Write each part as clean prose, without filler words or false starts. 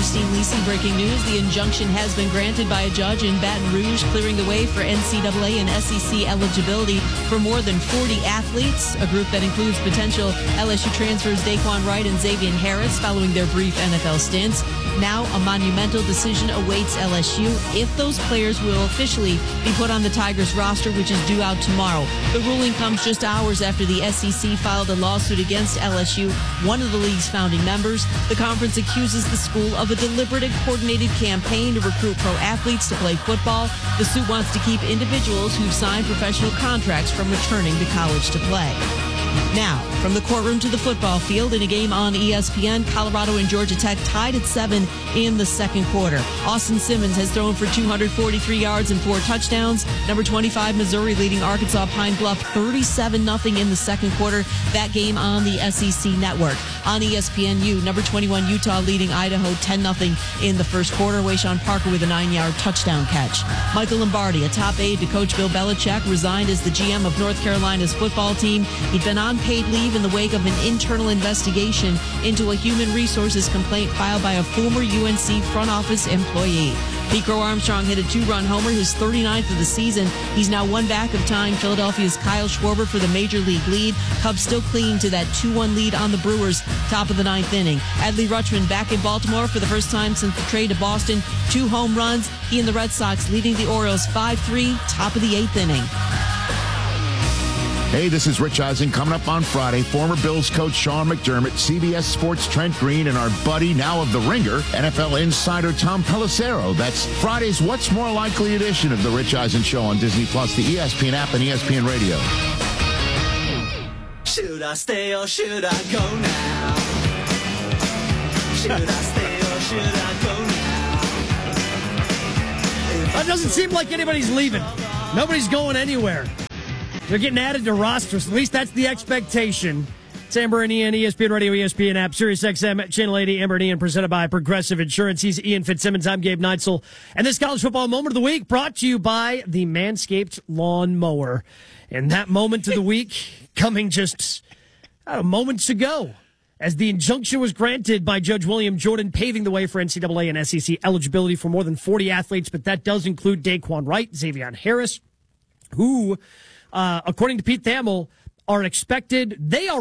Christine Leeson, breaking news. The injunction has been granted by a judge in Baton Rouge, clearing the way for NCAA and SEC eligibility for more than 40 athletes, a group that includes potential LSU transfers Daquan Wright and Xavier Harris following their brief NFL stints. Now a monumental decision awaits LSU if those players will officially be put on the Tigers roster, which is due out tomorrow. The ruling comes just hours after the SEC filed a lawsuit against LSU, one of the league's founding members. The conference accuses the school of a deliberate and coordinated campaign to recruit pro athletes to play football. The suit wants to keep individuals who've signed professional contracts from returning to college to play. Now, from the courtroom to the football field, in a game on ESPN, Colorado and Georgia Tech tied at 7 in the second quarter. Austin Simmons has thrown for 243 yards and 4 touchdowns. Number 25, Missouri leading Arkansas Pine Bluff 37-0 in the second quarter. That game on the SEC network. On ESPNU, number 21, Utah leading Idaho 10-0 in the first quarter. Wayshawn Parker with a 9-yard touchdown catch. Michael Lombardi, a top aide to Coach Bill Belichick, resigned as the GM of North Carolina's football team. He'd been on paid leave in the wake of an internal investigation into a human resources complaint filed by a former UNC front office employee. Pete Crow Armstrong hit a 2-run homer, his 39th of the season. He's now one back of tying Philadelphia's Kyle Schwarber for the major league lead. Cubs still clinging to that 2-1 lead on the Brewers, top of the 9th inning. Adley Rutschman back in Baltimore for the first time since the trade to Boston. 2 home runs. He and the Red Sox leading the Orioles 5-3, top of the 8th inning. Hey, this is Rich Eisen. Coming up on Friday, former Bills coach Sean McDermott, CBS Sports Trent Green, and our buddy, now of The Ringer, NFL insider Tom Pelissero. That's Friday's What's More Likely edition of The Rich Eisen Show on Disney+, the ESPN app, and ESPN Radio. Should I stay or should I go now? Should I stay or should I go now? It doesn't seem like anybody's leaving. Nobody's going anywhere. They're getting added to rosters. At least that's the expectation. It's Amber and Ian, ESPN Radio, ESPN app, SiriusXM, Channel 80, Amber and Ian, presented by Progressive Insurance. He's Ian Fitzsimmons. I'm Gabe Neitzel. And this college football moment of the week brought to you by the Manscaped Lawn Mower. And that moment of the week coming just moments ago, as the injunction was granted by Judge William Jordan, paving the way for NCAA and SEC eligibility for more than 40 athletes. But that does include Daquan Wright, Xavier Harris, who, according to Pete Thamel, are expecting,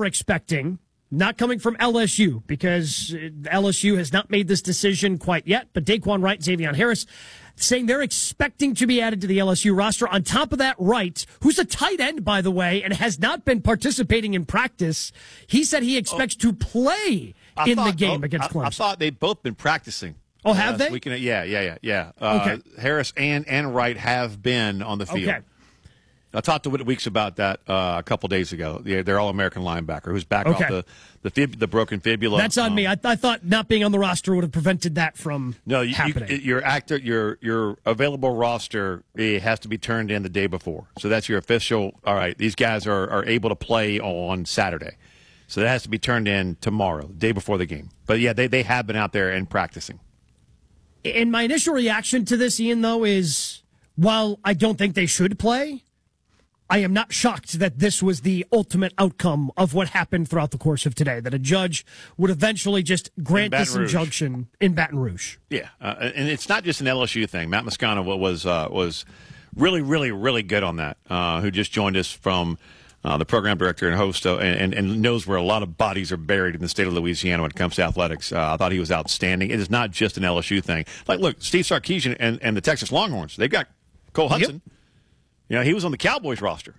not coming from LSU, because LSU has not made this decision quite yet, but Daquan Wright, Xavier Harris, saying they're expecting to be added to the LSU roster. On top of that, Wright, who's a tight end, by the way, and has not been participating in practice, he said he expects to play the game against Clemson. I thought they've both been practicing. Oh, have they? Yeah. Okay. Harris and Wright have been on the field. Okay. I talked to Whit Weeks about that a couple days ago. They're All-American linebacker who's back off the broken fibula. That's on me. I thought not being on the roster would have prevented that from happening. Your available roster has to be turned in the day before. So that's your official. All right, these guys are able to play on Saturday. So that has to be turned in tomorrow, the day before the game. But yeah, they have been out there and practicing. And my initial reaction to this, Ian, though, is while I don't think they should play, I am not shocked that this was the ultimate outcome of what happened throughout the course of today, that a judge would eventually just grant this injunction in Baton Rouge. Yeah, and it's not just an LSU thing. Matt Moscano was really, really, really good on that, who just joined us from the program director and host and knows where a lot of bodies are buried in the state of Louisiana when it comes to athletics. I thought he was outstanding. It is not just an LSU thing. Like, look, Steve Sarkisian and the Texas Longhorns, they've got Cole Hudson. Yep. You know, he was on the Cowboys roster.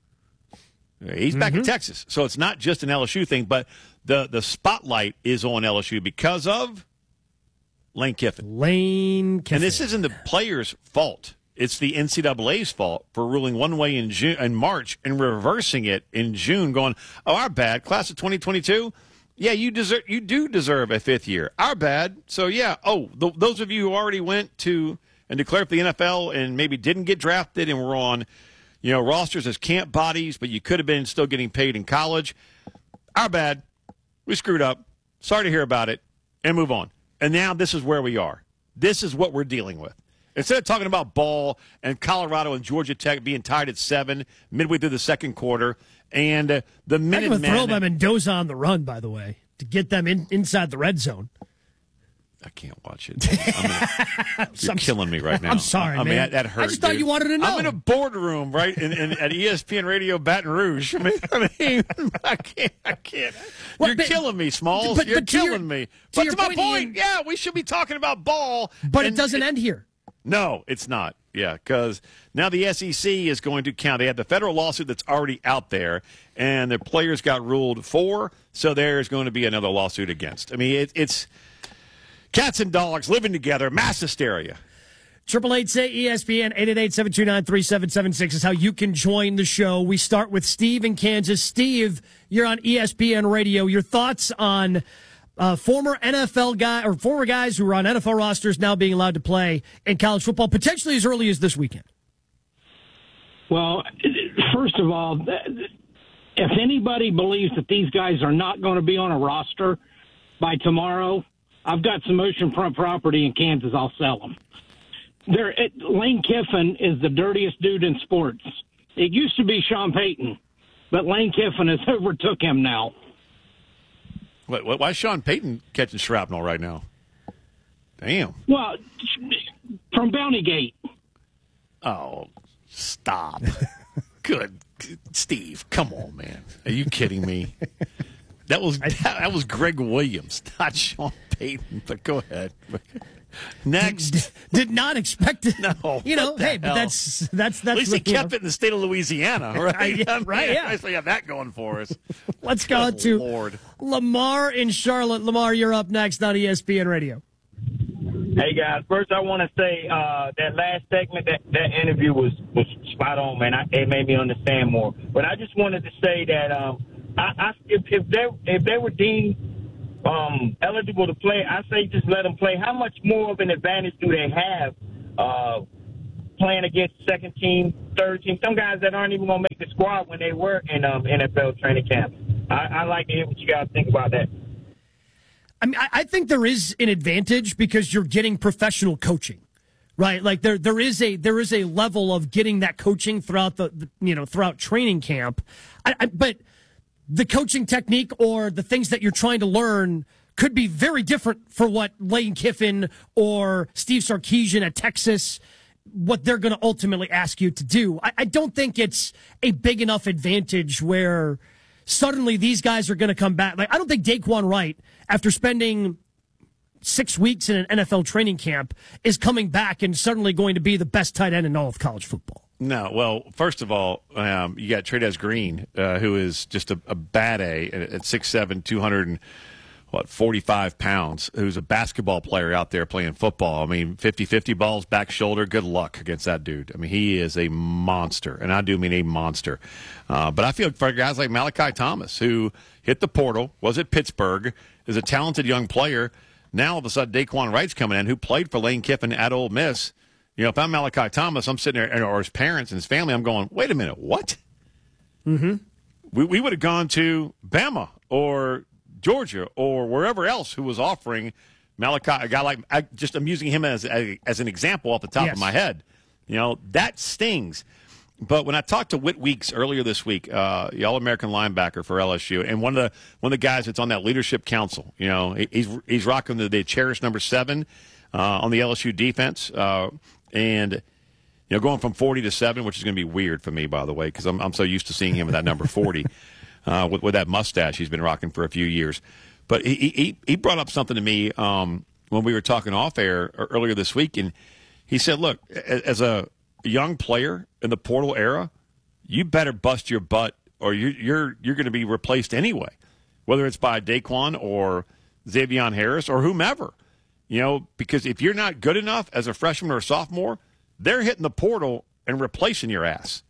He's back in Texas. So it's not just an LSU thing, but the spotlight is on LSU because of Lane Kiffin. And this isn't the players' fault. It's the NCAA's fault for ruling one way in March and reversing it in June, going, oh, our bad, class of 2022. Yeah, you do deserve a fifth year. Our bad. So, yeah, those of you who already went to and declared for the NFL and maybe didn't get drafted and were on, rosters as camp bodies, but you could have been still getting paid in college. Our bad. We screwed up. Sorry to hear about it. And move on. And now this is where we are. This is what we're dealing with. Instead of talking about ball and Colorado and Georgia Tech being tied at 7 midway through the second quarter, and the Minutemen. Throw by Mendoza on the run, by the way, to get them inside the red zone. I can't watch it. You're killing me right now. I'm sorry, man. I mean, that hurt. I just thought you wanted to know. I'm in a boardroom, right, at ESPN Radio Baton Rouge. I can't. Well, You're killing me, Smalls. You're killing me. But to my point, yeah, we should be talking about ball. But it doesn't end here. No, it's not. Yeah, because now the SEC is going to count. They had the federal lawsuit that's already out there, and the players got ruled for, so there's going to be another lawsuit against. I mean, it's cats and dogs living together, mass hysteria. 888-SAY-ESPN, 888-729-3776 is how you can join the show. We start with Steve in Kansas. Steve, you're on ESPN Radio. Your thoughts on former NFL guy or former guys who were on NFL rosters now being allowed to play in college football, potentially as early as this weekend? Well, first of all, if anybody believes that these guys are not going to be on a roster by tomorrow, I've got some oceanfront property in Kansas. I'll sell them. Lane Kiffin is the dirtiest dude in sports. It used to be Sean Payton, but Lane Kiffin has overtook him now. Why is Sean Payton catching shrapnel right now? Damn. Well, from Bountygate. Oh, stop. Good. Steve, come on, man. Are you kidding me? That was Greg Williams, not Sean Payton, but go ahead. Next. Did not expect it. No. Hey, but that's at least he kept it in the state of Louisiana, right? Right, yeah. Nice we have that going for us. Let's go to Lord. Lamar in Charlotte. Lamar, you're up next on ESPN Radio. Hey, guys. First, I want to say that last segment, that interview was spot on, man. It made me understand more. But I just wanted to say that if they were deemed eligible to play, I say just let them play. How much more of an advantage do they have playing against second team, third team? Some guys that aren't even going to make the squad when they were in NFL training camp. I like to hear what you guys think about that. I mean, I think there is an advantage because you're getting professional coaching, right? Like there is a level of getting that coaching throughout throughout training camp. But the coaching technique or the things that you're trying to learn could be very different for what Lane Kiffin or Steve Sarkisian at Texas, what they're going to ultimately ask you to do. I don't think it's a big enough advantage where suddenly these guys are going to come back. Like, I don't think Daquan Wright, after spending 6 weeks in an NFL training camp, is coming back and suddenly going to be the best tight end in all of college football. No, well, first of all, you got Trey'Dez Green, who is just a bad A at 6'7", 245 pounds, who's a basketball player out there playing football. I mean, 50-50 balls, back shoulder, good luck against that dude. I mean, he is a monster, and I do mean a monster. But I feel for guys like Malachi Thomas, who hit the portal, was at Pittsburgh, is a talented young player. Now, all of a sudden, Daquan Wright's coming in, who played for Lane Kiffin at Ole Miss. You know, if I'm Malachi Thomas, I'm sitting there, or his parents and his family, I'm going, wait a minute, what? Mm-hmm. We would have gone to Bama or Georgia or wherever else who was offering Malachi, a guy like, I'm using him as an example off the top of my head. You know, that stings. But when I talked to Whit Weeks earlier this week, the All-American linebacker for LSU, and one of the guys that's on that leadership council, you know, he's rocking the cherished number 7 on the LSU defense. And, you know, going from 40 to 7, which is going to be weird for me, by the way, because I'm so used to seeing him with that number 40, with that mustache he's been rocking for a few years. But he brought up something to me when we were talking off air earlier this week, and he said, look, as a young player in the portal era, you better bust your butt or you're going to be replaced anyway, whether it's by Daquan or Xavier Harris or whomever. You know, because if you're not good enough as a freshman or a sophomore, they're hitting the portal and replacing your ass.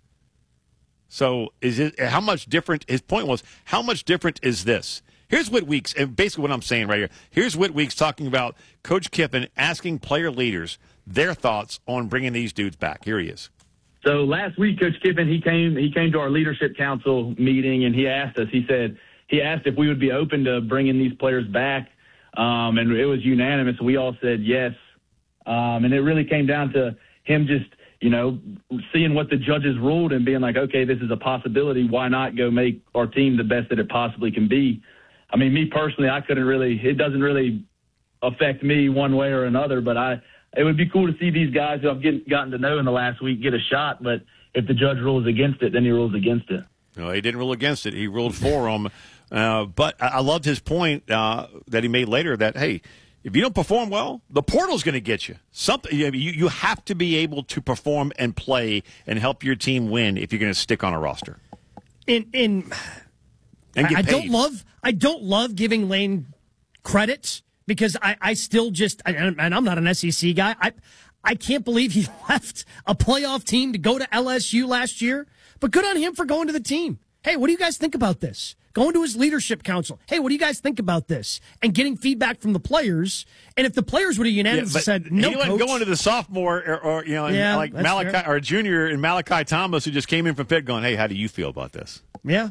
So how much different? His point was, how much different is this? Here's Whit Weeks, and basically what I'm saying right here. Here's Whit Weeks talking about Coach Kiffin asking player leaders their thoughts on bringing these dudes back. Here he is. So last week, Coach Kiffin, he came to our leadership council meeting, and he asked us. He asked if we would be open to bringing these players back. And it was unanimous. We all said yes. And it really came down to him just, you know, seeing what the judges ruled and being like, okay, this is a possibility. Why not go make our team the best that it possibly can be? I mean, me personally, it doesn't really affect me one way or another. But it would be cool to see these guys who I've gotten to know in the last week get a shot. But if the judge rules against it, then he rules against it. No, he didn't rule against it. He ruled for him. But I loved his point that he made later that, hey, if you don't perform well, the portal's going to get you. You have to be able to perform and play and help your team win if you're going to stick on a roster. And get I paid. don't love giving Lane credit because I still just and I'm not an SEC guy. I can't believe he left a playoff team to go to LSU last year. But good on him for going to the team. Hey, what do you guys think about this? Going to his leadership council. Hey, what do you guys think about this? And getting feedback from the players. And if the players would have unanimously said no, he wasn't going to the sophomore or like Malachi fair. or junior and Malachi Thomas, who just came in from Pitt, going, "Hey, how do you feel about this?" Yeah,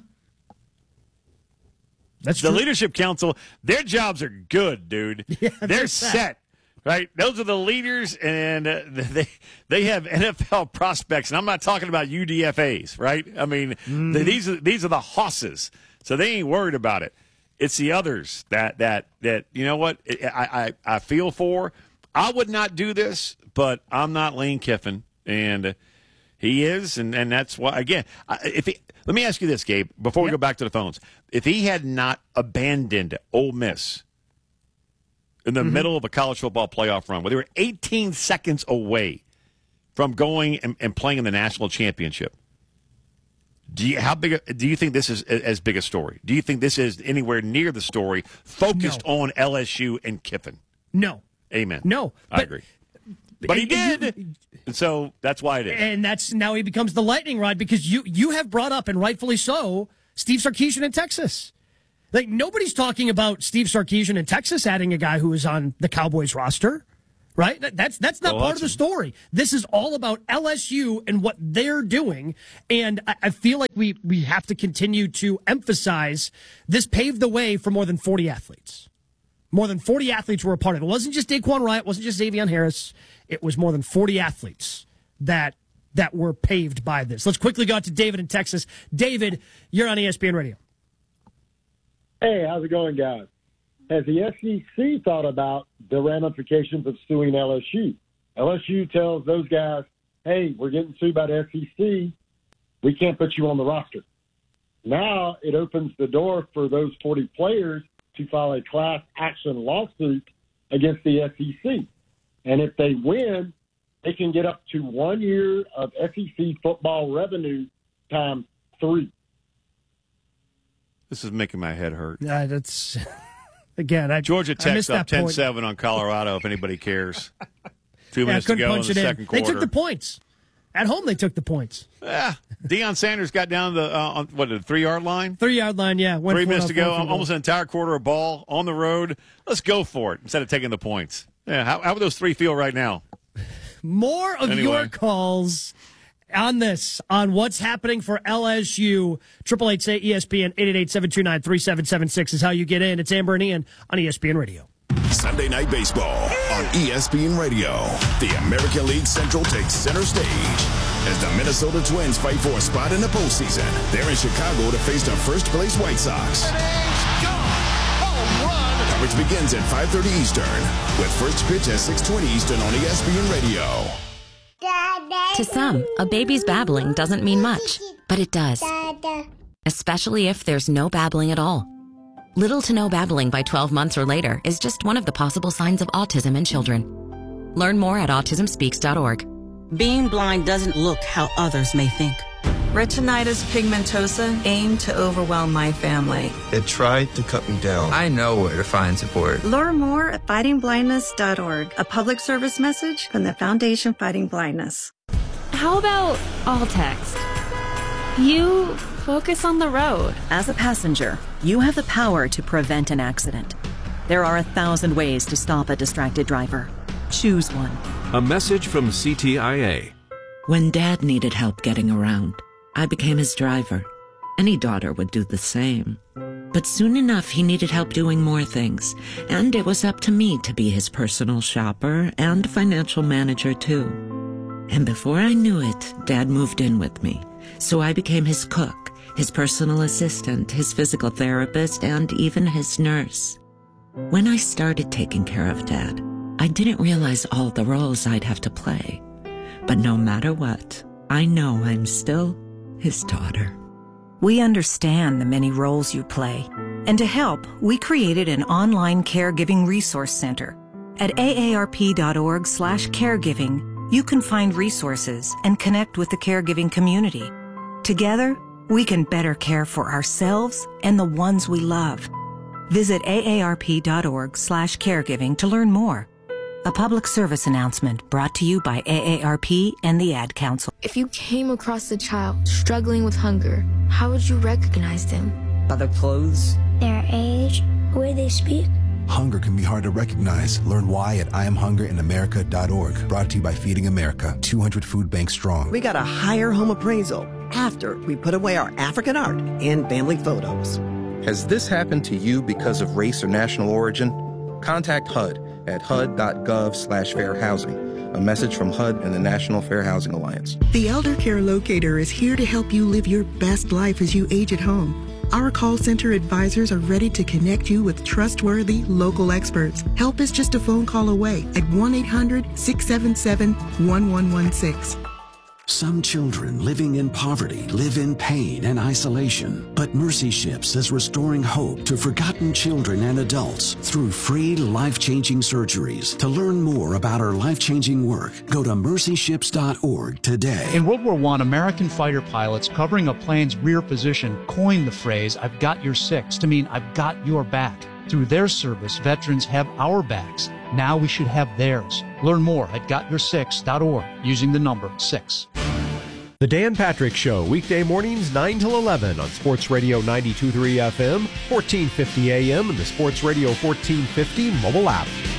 that's the true. leadership council. Their jobs are good, dude. Yeah, they're set. Right, those are the leaders, and they have NFL prospects, and I'm not talking about UDFAs, right? I mean, these are the hosses, so they ain't worried about it. It's the others that you know what I feel for. I would not do this, but I'm not Lane Kiffin, and he is, and that's why. Again, let me ask you this, Gabe, before we go back to the phones. If he had not abandoned Ole Miss in the middle of a college football playoff run, where they were 18 seconds away from going and playing in the national championship, do you think this is as big a story? Do you think this is anywhere near the story focused on LSU and Kiffin? No. Amen. No. I agree. But he did, and so that's why it is. And that's now he becomes the lightning rod because you have brought up, and rightfully so, Steve Sarkisian in Texas. Like, nobody's talking about Steve Sarkisian in Texas adding a guy who is on the Cowboys roster, right? That's not part of the story. This is all about LSU and what they're doing, and I feel like we have to continue to emphasize this paved the way for more than 40 athletes. More than 40 athletes were a part of it. It wasn't just Daquan Wright, it wasn't just Xavier Harris. It was more than 40 athletes that were paved by this. Let's quickly go out to David in Texas. David, you're on ESPN Radio. Hey, how's it going, guys? Has the SEC thought about the ramifications of suing LSU? LSU tells those guys, hey, we're getting sued by the SEC. We can't put you on the roster. Now it opens the door for those 40 players to file a class action lawsuit against the SEC. And if they win, they can get up to 1 year of SEC football revenue times 3. This is making my head hurt. That's again. Georgia Tech's up 10-7 on Colorado. If anybody cares, 2 minutes to go in the second quarter. They took the points at home. They took the points. Yeah, Deion Sanders got down the on the 3-yard line. 3-yard line. Yeah, 3 minutes to go. Almost an entire quarter of ball on the road. Let's go for it instead of taking the points. Yeah, how would those three feel right now? More of your calls on this, on what's happening for LSU. 888-ESPN, 888-729-3776 is how you get in. It's Amber and Ian on ESPN Radio. Sunday Night Baseball on ESPN Radio. The American League Central takes center stage as the Minnesota Twins fight for a spot in the postseason. They're in Chicago to face the first-place White Sox. Coverage begins at 5:30 Eastern with first pitch at 6:20 Eastern on ESPN Radio. To some, a baby's babbling doesn't mean much, but it does. Especially if there's no babbling at all. Little to no babbling by 12 months or later is just one of the possible signs of autism in children. Learn more at autismspeaks.org. Being blind doesn't look how others may think. Retinitis pigmentosa aimed to overwhelm my family. It tried to cut me down. I know where to find support. Learn more at fightingblindness.org, a public service message from the Foundation Fighting Blindness. How about all text? You focus on the road. As a passenger, you have the power to prevent an accident. There are 1,000 ways to stop a distracted driver. Choose one. A message from CTIA. When Dad needed help getting around, I became his driver. Any daughter would do the same. But soon enough, he needed help doing more things, and it was up to me to be his personal shopper and financial manager, too. And before I knew it, Dad moved in with me. So I became his cook, his personal assistant, his physical therapist, and even his nurse. When I started taking care of Dad, I didn't realize all the roles I'd have to play. But no matter what, I know I'm still his daughter. We understand the many roles you play. And to help, we created an online caregiving resource center. At aarp.org/caregiving, you can find resources and connect with the caregiving community. Together, we can better care for ourselves and the ones we love. Visit aarp.org/caregiving to learn more. A public service announcement brought to you by AARP and the Ad Council. If you came across a child struggling with hunger, how would you recognize them? By their clothes, their age, the way they speak. Hunger can be hard to recognize. Learn why at IamHungerInAmerica.org. Brought to you by Feeding America, 200 food banks strong. We got a higher home appraisal after we put away our African art and family photos. Has this happened to you because of race or national origin? Contact HUD at hud.gov/fair housing. A message from HUD and the National Fair Housing Alliance. The Elder Care Locator is here to help you live your best life as you age at home. Our call center advisors are ready to connect you with trustworthy local experts. Help is just a phone call away at 1-800-677-1116. Some children living in poverty live in pain and isolation, but Mercy Ships is restoring hope to forgotten children and adults through free life-changing surgeries. To learn more about our life-changing work, go to mercyships.org today. In World War I, American fighter pilots covering a plane's rear position coined the phrase, "I've got your six," to mean I've got your back. Through their service, veterans have our backs. Now we should have theirs. Learn more at gotyoursix.org using the number 6. The Dan Patrick Show, weekday mornings 9 till 11 on Sports Radio 92.3 FM, 1450 AM, and the Sports Radio 1450 mobile app.